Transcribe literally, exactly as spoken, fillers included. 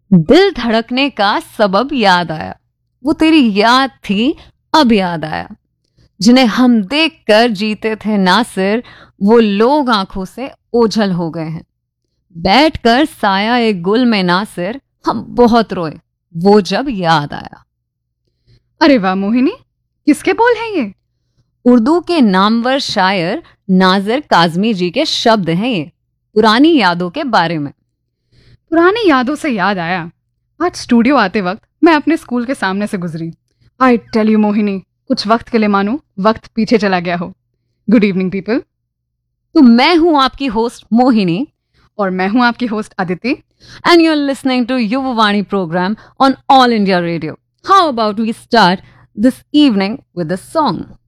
दिल धड़कने का सबब याद आया, वो तेरी याद थी अब याद आया। जिन्हें हम देख कर जीते थे नासिर, वो लोग आंखों से ओझल हो गए हैं। बैठकर साया एक गुल में नासिर, हम बहुत रोए वो जब याद आया। अरे वाह मोहिनी, किसके बोल हैं ये? उर्दू के नामवर शायर नाजिर काजमी जी के शब्द हैं ये, पुरानी यादों के बारे में। पुरानी यादों से याद आया, आज स्टूडियो आते वक्त मैं अपने स्कूल के सामने से गुजरी। आई टेल यू मोहिनी, कुछ वक्त के लिए मानो वक्त पीछे चला गया हो। Good evening people. तो मैं हूं आपकी होस्ट मोहिनी और मैं हूं आपकी host Aditi, and you are listening to Yuvvani programme on all India radio. How about we start this evening with a song?